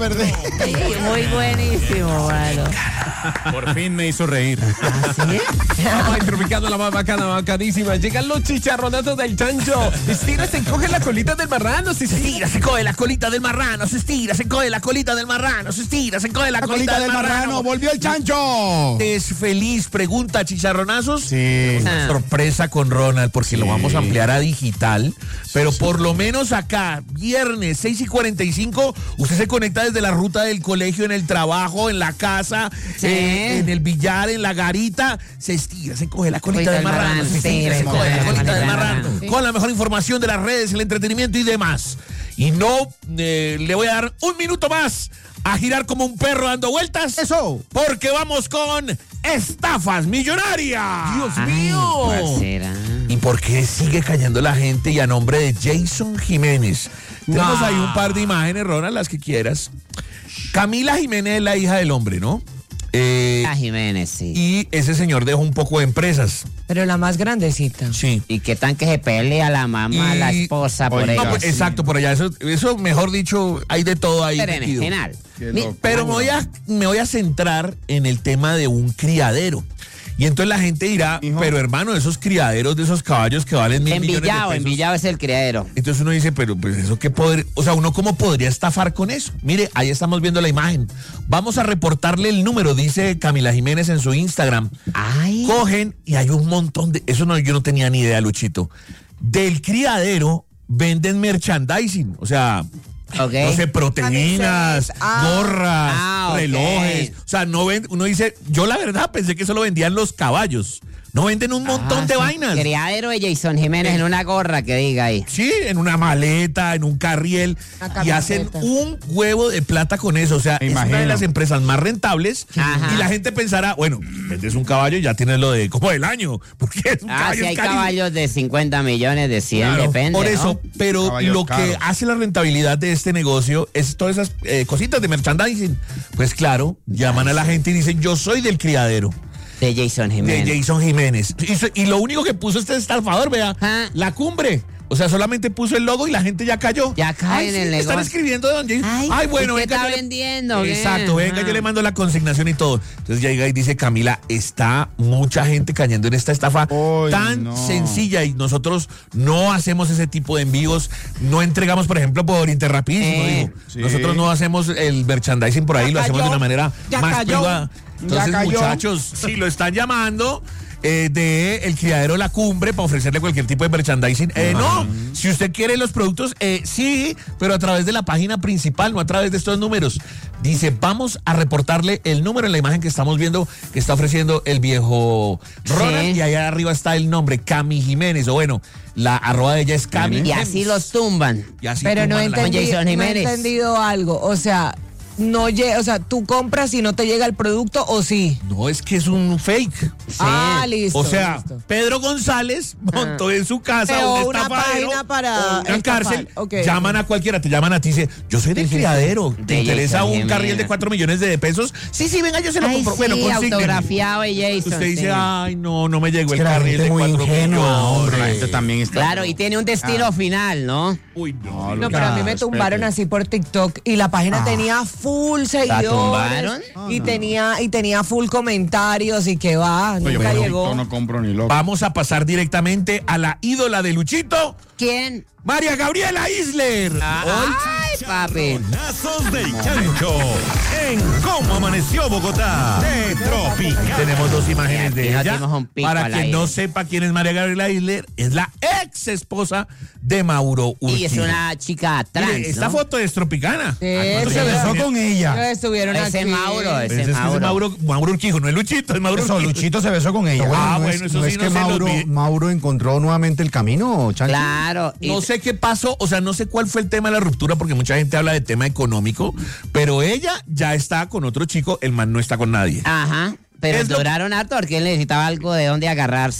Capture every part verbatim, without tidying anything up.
Sí, muy buenísimo, mano. Por fin me hizo reír. ¿Así? Ay, Tropicando la más bacana, bacanísima. Llegan los chicharronazos del chancho. Estira, se coge la colita del marrano. Se estira, se coge la colita del marrano. Se estira, se coge la colita del marrano. Se estira, se coge la, La colita, del marrano. volvió el chancho. ¿Es feliz? Pregunta, chicharronazos. Sí. Una sorpresa con Ronald, porque Sí. lo vamos a ampliar a digital. Pero por lo menos acá, viernes, seis y cuarenta y cinco, usted se conecta desde la ruta del colegio, en el trabajo, en la casa, Sí. eh, en el billar, en la garita. Se estira, se coge la colita Colita del del marrano. marrano, Se estira, sí, se coge la sí, colita del sí, marrano. sí. Con la mejor información de las redes, el entretenimiento y demás. Y no eh, le voy a dar un minuto más a girar como un perro dando vueltas. Eso. Porque vamos con estafas millonarias. Dios mío. ¿Cuál será? ¿Y por qué sigue cayendo la gente? Y a nombre de Jason Jiménez. Tenemos No. ahí un par de imágenes, Ronald, las que quieras. Camila Jiménez es la hija del hombre, ¿no? Eh, A Jiménez, sí. y ese señor dejó un poco de empresas. Pero la más grandecita. Sí. ¿Y qué tan que se pelea la mamá, Y- la esposa por Oiga, ellos? No, pues, exacto, por allá. Eso, eso, mejor dicho, hay de todo ahí. Pero en metido. general. Qué Mi- loco. Pero me voy, a, me voy a centrar en el tema de un criadero. Y entonces la gente dirá, Hijo. pero hermano, esos criaderos de esos caballos que valen mil En millones de Villao, pesos. en Villao es el criadero. Entonces uno dice, pero pues eso qué poder, o sea, uno cómo podría estafar con eso. Mire, ahí estamos viendo la imagen. Vamos a reportarle el número, dice Camila Jiménez en su Instagram. Ay. Cogen y hay un montón de, eso no, yo no tenía ni idea, Luchito. Del criadero venden merchandising, o sea, Ok. no sé, proteínas, Camisetas, ah. gorras, Ah, ok. relojes. O sea, no ven, uno dice, yo la verdad pensé que solo vendían los caballos. No venden un montón Ah, de sí. vainas. Criadero de Jason Jiménez en una gorra que diga ahí. Sí, en una maleta, en un carriel. Una Y hacen camiseta. un huevo de plata con eso. O sea, Me es una de imagino. las empresas más rentables. Ajá. Y la gente pensará, bueno, vendes un caballo y ya tienes lo de como del año. Porque es un Ah, caballo sí, hay carísimo. caballos de cincuenta millones, de cien, Claro, depende. por ¿no? eso, pero Caballos lo que caros. hace la rentabilidad de este negocio es todas esas eh, cositas de merchandising. Pues claro, llaman a la gente y dicen, yo soy del criadero De Jason de Jiménez. Jason Jiménez. Y, so- y lo único que puso este estafador, vea, Ah. la cumbre. O sea, solamente puso el logo y la gente ya cayó. Ya cae Ay, en sí, el me están negocio. escribiendo de don Jason. Ay, Ay, bueno, ¿y qué venga. está yo le- vendiendo? ¿Qué? Exacto, venga, Ah. yo le mando la consignación y todo. Entonces ya llega y dice, Camila, está mucha gente cayendo en esta estafa Uy, tan no. sencilla y nosotros no hacemos ese tipo de envíos, no entregamos, por ejemplo, por Interrapidísimo, Eh, digo. sí. Nosotros no hacemos el merchandising por ahí, Ya lo hacemos de cayó, una manera ya más cayó, privada. ya Entonces, cayó. muchachos, si lo están llamando eh, de el criadero La Cumbre para ofrecerle cualquier tipo de merchandising, eh, no, si usted quiere los productos, eh, sí, pero a través de la página principal, no a través de estos números. Dice, vamos a reportarle el número en la imagen que estamos viendo que está ofreciendo el viejo Ronald, Sí. y allá arriba está el nombre, Cami Jiménez, o bueno, la arroba de ella es Cami. Y Jiménez. así los tumban. Y así Pero no he, tumban la gente. entendi- Jason no he Jiménez. entendido algo. O sea, no lle- o sea, tú compras y no te llega el producto o sí. No, es que es un fake. Ah, listo. O sea, listo. Pedro González montó en su casa Pero un una estafadero página para o una estafar. cárcel, Ok. llaman a cualquiera, te llaman a ti y dicen, yo soy del criadero, ¿te De interesa Jason un Jiménez. carril de cuatro millones de pesos? Sí, sí, venga, yo se lo Ay, compro. sí, Bueno, consígneme. autografiado de Jason. Usted dice, sí. ay, no, no me llegó Es el que la carril gente de muy cuatro ingenua, millones. hombre. La gente también está. Claro, y tiene un destino Ah. final, ¿no? Uy, no. No, No, pero a mí me Respete. tumbaron así por TikTok y la página Ah. tenía full seguidores. tumbaron? Y tenía, y tenía full comentarios y que va, Oye, nunca pero llegó. yo no compro ni loco. Vamos a pasar directamente a la ídola de Luchito, ¿Quién? María Gabriela Isler. Ay, papi. Chicharronazos del Chancho en Cómo Amaneció Bogotá de Tropical. Tenemos dos imágenes de Aquí no ella. tenemos un pico Para al quien aire. no sepa quién es María Gabriela Isler, es la ex esposa de Mauro Urquijo. Y es una chica Mire, trans, esta ¿no? foto es tropicana. Eso. Se besó con ella. Estuvieron Ese aquí. Mauro, ese Ese es, que es Mauro. Mauro, Mauro Urquijo, no es Luchito, es Mauro Eso, Urquijo. Luchito se besó con ella. Ah, no bueno, es, eso no sí es no que se los Mauro, vi. Mauro encontró nuevamente el camino, Chancho. Claro. y- No sé qué pasó, o sea, no sé cuál fue el tema de la ruptura, porque mucha gente habla de tema económico, pero ella ya está con otro chico, el man no está con nadie. Ajo. Pero Es lo- duraron harto porque él necesitaba algo de donde agarrarse.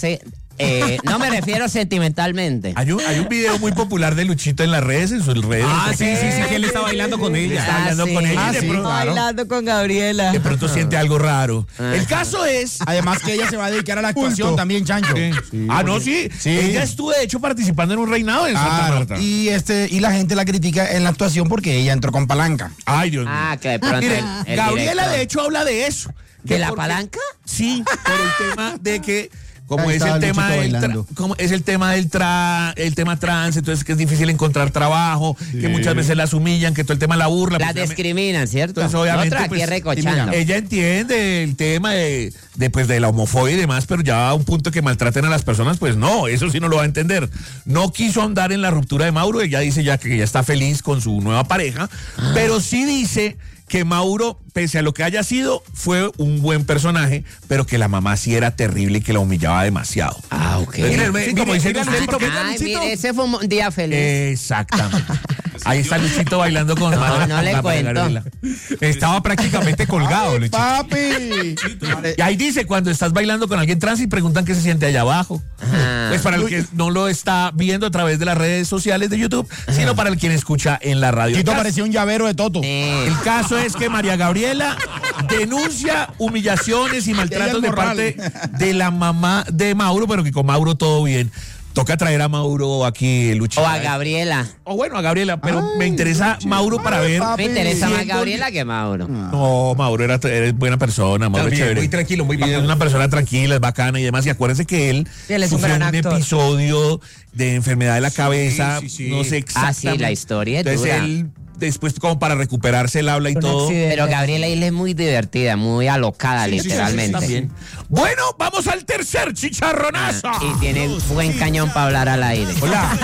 Eh, no me refiero sentimentalmente. Hay un, hay un video muy popular de Luchito en las redes, en sus redes. Ah, sí, sí, sí, que él está bailando con Él ella. está Ah, bailando sí. con ella. Ah, y de sí, pronto, claro. Bailando con Gabriela. de pronto siente algo raro. El caso es. Además que ella se va a dedicar a la actuación Punto. también, Chancho. Sí. Ah, no, sí. Sí. Ella estuvo, de hecho, participando en un reinado en Santa Claro, Marta. y este y la gente la critica en la actuación porque ella entró con palanca. Ay, Dios mío. Ah, que de pronto Mire, el- el Gabriela, director. de hecho, habla de eso. ¿De Que la porque- palanca? Sí, por el tema de que como Ahí es estaba el tema Luchito del tra- bailando. como es el tema del tra el tema trans, entonces que es difícil encontrar trabajo, que muchas veces las humillan, que todo el tema la burla. La pues, obviamente- discriminan, ¿cierto? Entonces, obviamente, Nosotros aquí pues, recochando. ella entiende el tema de, de, pues, de la homofobia y demás, pero ya a un punto que maltraten a las personas, pues no, eso sí no lo va a entender. No quiso ahondar en la ruptura de Mauro, ella dice ya que ya está feliz con su nueva pareja, Ah. pero sí dice que Mauro, pese a lo que haya sido, fue un buen personaje, pero que la mamá sí era terrible y que la humillaba demasiado. Ah, ok. Entonces, sí, como dice mira, usted, Luchito, porque- mira, Ay, Luchito. mire, ese fue un día feliz. Exactamente. Ahí está Luchito bailando con No, con no le la cuento. Gabriela. Estaba prácticamente colgado, Luchito. ¡Papi! Y ahí dice, cuando estás bailando con alguien trans y preguntan qué se siente allá abajo. Ah. Pues para el que no lo está viendo a través de las redes sociales de YouTube, sino para el quien escucha en la radio. Tito El caso- parecía un llavero de Toto. Eh, el caso es que María Gabriela denuncia humillaciones y maltratos el de morral. parte de la mamá de Mauro, pero que con Mauro todo bien. Toca traer a Mauro aquí, Luchito. o a Gabriela. O bueno, a Gabriela, pero me interesa Mauro para ver. Me interesa más siendo- Gabriela que Mauro. No, Mauro era, era buena persona, Mauro es También, chévere. muy tranquilo, muy Y bacano. es una persona tranquila, es bacana y demás. Y acuérdense que él, Sí, él es un sufrió gran un actor. episodio de enfermedad de la cabeza, sí, sí. no sé Ah, exactamente. sí, la historia es Entonces dura. él, después como para recuperarse, él habla y Un todo. accidente. Pero Gabriela Isla es muy divertida, muy alocada, Sí, sí, sí, literalmente. también. Bueno, vamos al tercer chicharronazo. Ah, y tiene buen cañón para hablar al aire. Hola.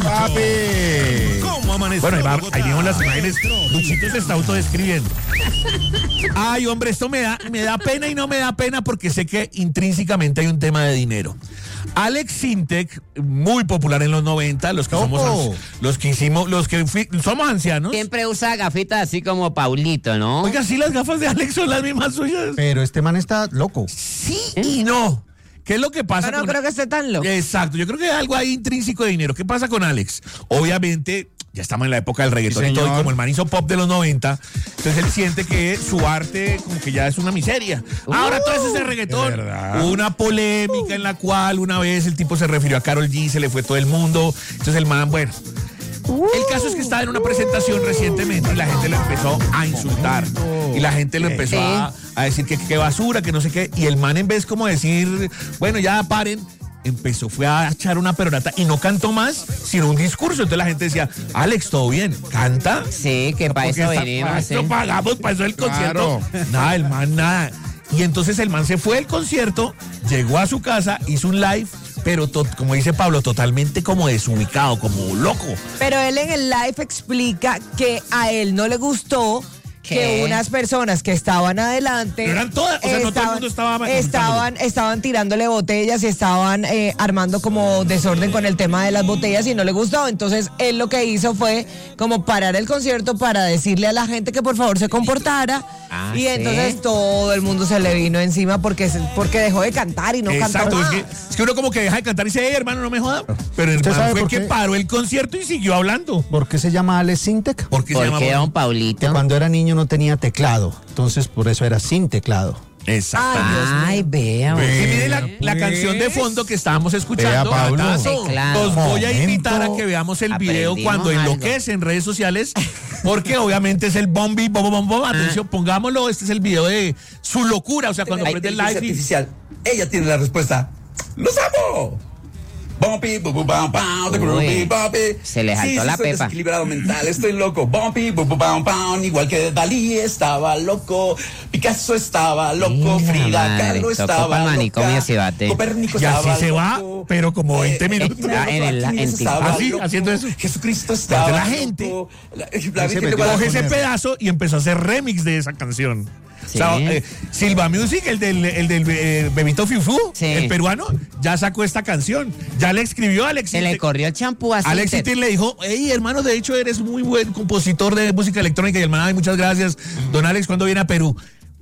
¡Papi! ¿Cómo amaneció Bueno, ahí, va- Bogotá? ahí vimos las imágenes. Luchito se está autodescribiendo. Ay, hombre, esto me da, me da pena y no me da pena porque sé que intrínsecamente hay un tema de dinero. Alex Sintek, muy popular en los noventa, los que somos Ojo. ans- los que hicimos, los que fui- somos ancianos. Siempre usa gafitas así como Paulito, ¿no? Oiga, sí, las gafas de Alex son las mismas suyas. Pero este man está loco. Sí y no. ¿Qué es lo que pasa Yo no con creo que esté tan loco. Exacto, yo creo que hay algo ahí intrínseco de dinero. ¿Qué pasa con Alex? Obviamente, ya estamos en la época del reggaetón Sí, y todo, y señor. como el man hizo pop de los noventa, entonces él siente que su arte como que ya es una miseria. Ahora todo eso es el reggaetón. de verdad. Hubo una polémica en la cual una vez el tipo se refirió a Karol G, se le fue todo el mundo. Entonces el man, bueno. El caso es que estaba en una presentación recientemente y la gente lo empezó a insultar. Y la gente lo empezó Sí. a, a decir que qué basura, que no sé qué. Y el man, en vez como decir, bueno, ya paren, empezó, fue a echar una perorata y no cantó más, sino un discurso. Entonces la gente decía, Alex, ¿todo bien? ¿Canta? Sí, que para Porque eso está- venimos. para sí. eso pagamos, para eso el concierto. Nada, el man, nada. Y entonces el man se fue del concierto, llegó a su casa, hizo un live, pero to- como dice Pablo, totalmente como desubicado, como loco. Pero él en el live explica que a él no le gustó ¿Qué? que unas personas que estaban adelante Pero eran todas, o sea, no todo el mundo estaba estaban, estaban tirándole botellas y estaban eh, armando como desorden con el tema de las botellas y no le gustó. Entonces él lo que hizo fue como parar el concierto para decirle a la gente que por favor se comportara. Ah, y ¿sí? entonces todo el mundo se le vino encima porque, se- porque dejó de cantar y no cantó Exacto, es más. que, es que uno como que deja de cantar y dice, hey, hermano, no me joda. Pero el ¿Usted man sabe fue por que qué? paró el concierto y siguió hablando. ¿Por qué se llama Alex Sintek? ¿Por qué se ¿Por llama? qué, don Paulito? Cuando era niño no tenía teclado, entonces por eso era sin teclado. Exacto. Ay, vea. Y usted. mire la, la canción de fondo que estábamos escuchando. Vea, Pablo. Gatazo. Teclado. Los voy a Momento. invitar a que veamos el video Aprendimos cuando algo. enloquece en redes sociales, porque obviamente es el bombi, bom, bom, bom. Atención, pongámoslo. Este es el video de su locura. O sea, cuando La prende el inteligencia live. y- artificial, ella tiene la respuesta. ¡Los amo! Bumpy, bu, bu, bam, bam, de Uy, groovy, bumpy. se le saltó sí, sí, la estoy pepa. desequilibrado mental, estoy loco. Bumpy, bu, bu, bam, bam, igual que Dalí estaba loco, Picasso estaba loco, Mira, Frida madre, Kahlo tocó estaba pa'l manicomio loca, ese bate. Copérnico Y así estaba se va, loco. pero como veinte Eh, minutos. eh, en el- Aquiles en estaba Así, loco, haciendo eso. Jesucristo estaba Entonces la loco, gente la, la Virgen de Coge Guadalupe. ese pedazo y empezó a hacer remix de esa canción. Sí. O sea, eh, Silva Music, el del, el del eh, Bebito Fiufú, Sí. el peruano, ya sacó esta canción. Ya le escribió a Alex Se le Sintek. corrió el champú así. Alex Sintek le dijo, hey, hermano, de hecho eres muy buen compositor de música electrónica. Y el man, ay, muchas gracias. Don Alex, ¿cuándo viene a Perú?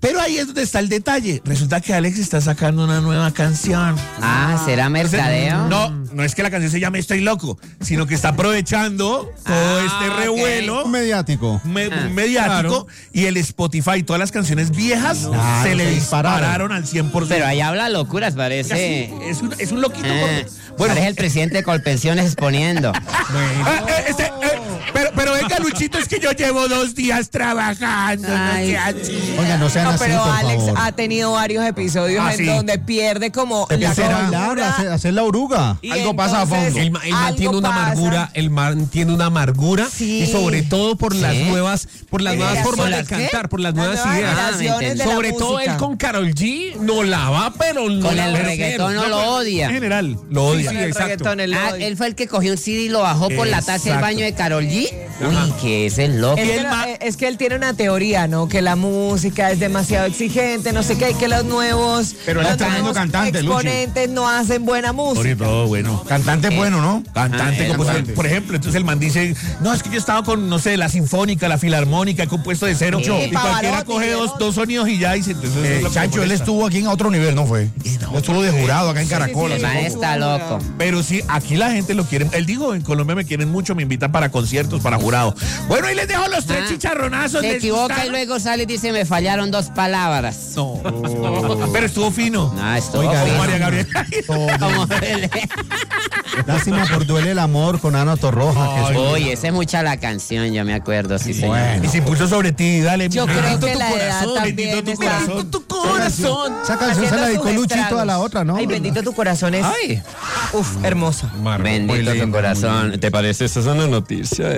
Pero ahí es donde está el detalle. Resulta que Alex está sacando una nueva canción. Ah, ¿será mercadeo? No, no es que la canción se llame Estoy Loco, sino que está aprovechando todo Ah, este ok. revuelo Mediático. me- Ah, mediático y el Spotify, todas las canciones viejas Claro, se le se dispararon. dispararon al cien por ciento. Pero ahí habla locuras, Así, parece. es, un, es un loquito. Eh, por- bueno, parece el presidente Colpensiones exponiendo. eh, eh, este, eh, pero, pero venga, Luchito, es que yo llevo dos días trabajando. Ay, no sea así. Oiga, no sean No, así, pero por Alex favor. ha tenido varios episodios Ah, en sí. donde pierde como la Empieza a bailar, cordura. a hacer, a hacer la oruga. Y Algo pasa a entonces, fondo. El, ma- el man algo tiene una pasa. amargura, el man tiene una amargura Sí. y sobre todo por las ¿Sí? nuevas, por las nuevas Generaciones. formas de ¿Las qué? cantar, por las Las nuevas nuevas ideas. generaciones de la Sobre todo música. él con Karol G no la va, pero no Con la el va a reggaetón hacer. no lo odia. En general, lo odia. Sí, El exacto. reggaetón, el Ah, odio. él fue el que cogió un C D y lo bajó por la taza del Exacto. baño de Karol G. Uy, que ese es loco. Es Y que, el no- ma- eh, es que él tiene una teoría, ¿no? Que la música es demasiado exigente, no sé qué, y que los nuevos, Pero él es los tremendo nuevos cantante, Lucho. exponentes no hacen buena música. Sobre todo, bueno. Cantante bueno, ¿no? Cantante, Ah, compositor. cantante. Por ejemplo, entonces el man dice, no, es que yo he estado con, no sé, la sinfónica, la filarmónica, he compuesto de cero. Sí, y cualquiera Pavarotti, coge dos, ¿no? dos sonidos y ya dice, entonces eso Eh, es lo que Chancho, me él molesta. estuvo aquí en otro nivel, ¿no fue? Él estuvo de jurado acá en Caracol. sí, El hace man poco. está loco. Pero sí, aquí la gente lo quiere. Él dijo, en Colombia me quieren mucho, me invitan para conciertos, para jurado. Bueno, ahí les dejo los tres Ah, chicharronazos. Se ¿les equivoca y gustaron? luego sale y dice, me fallaron dos palabras. No. Pero estuvo fino. No, esto Oiga, Como no. María Gabriela. como Pelé. Lástima por Duele el Amor con Ana Torroja. que es- Uy, esa es mucha la canción, yo me acuerdo, sí, señor. Y se impuso sobre ti, dale. Yo creo bendito que tu la edad corazón, también bendito tu está- corazón. Tu corazón. Esa canción se haciendo la dedicó sus Luchito estragos. a la otra, ¿no? Ay, bendito tu corazón es. Ay, Uf, hermosa. bendito tu corazón. ¿Te parece esa es una noticia?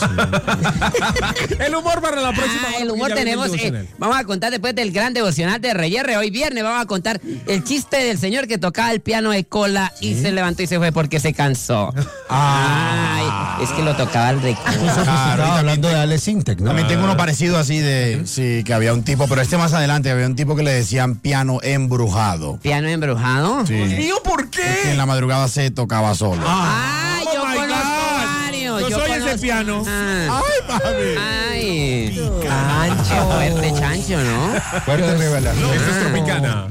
El humor para la próxima. Ah, el humor Ya tenemos. viene el eh, devocional. vamos a contar después del gran devocional de Reyerre. Hoy viernes vamos a contar el chiste del señor que tocaba el piano de cola y se levantó y se fue porque se cansó. Ay, es que lo tocaba el de cola. Estaba hablando de Alex Intec, ¿no? También tengo uno parecido así de, sí, que había un tipo, pero este más adelante, había un tipo que le decían piano embrujado. ¿Piano embrujado? Sí. ¿Mío por Que qué? en la madrugada se tocaba solo. Ay, Oh yo my conozco God. varios. Yo soy ese conozco- piano. Ah, Ay, mami. ay. Cancho. Fuerte chancho, ¿no? Fuerte revelación. Esto es Tropicana.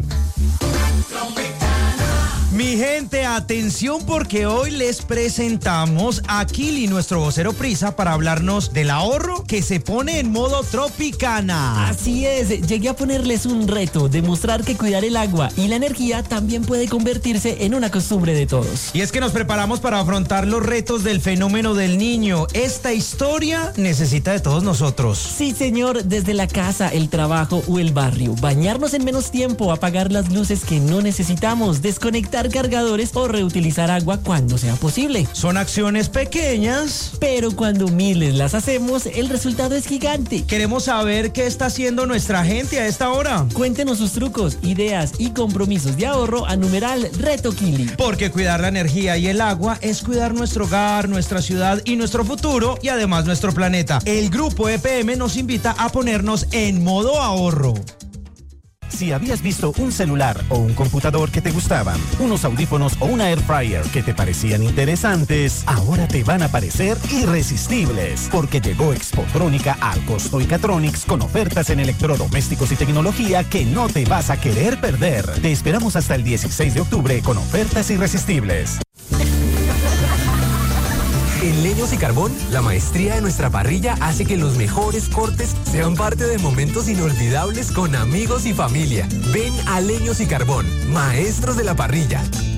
Mi gente, atención porque hoy les presentamos a Kili, nuestro vocero prisa, para hablarnos del ahorro que se pone en modo Tropicana. Así es, llegué a ponerles un reto, demostrar que cuidar el agua y la energía también puede convertirse en una costumbre de todos. Y es que nos preparamos para afrontar los retos del fenómeno del niño. Esta historia necesita de todos nosotros. Sí, señor, desde la casa, el trabajo o el barrio, bañarnos en menos tiempo, apagar las luces que no necesitamos, desconectar cargadores o reutilizar agua cuando sea posible. Son acciones pequeñas. Pero cuando miles las hacemos, el resultado es gigante. Queremos saber qué está haciendo nuestra gente a esta hora. Cuéntenos sus trucos, ideas y compromisos de ahorro a numeral Reto Kili. Porque cuidar la energía y el agua es cuidar nuestro hogar, nuestra ciudad y nuestro futuro y además nuestro planeta. El grupo E P M nos invita a ponernos en modo ahorro. Si habías visto un celular o un computador que te gustaban, unos audífonos o una air fryer que te parecían interesantes, ahora te van a parecer irresistibles, porque llegó Expotrónica al Costo y Catronics con ofertas en electrodomésticos y tecnología que no te vas a querer perder. Te esperamos hasta el dieciséis de octubre con ofertas irresistibles. En Leños y Carbón, la maestría de nuestra parrilla hace que los mejores cortes sean parte de momentos inolvidables con amigos y familia. Ven a Leños y Carbón, maestros de la parrilla.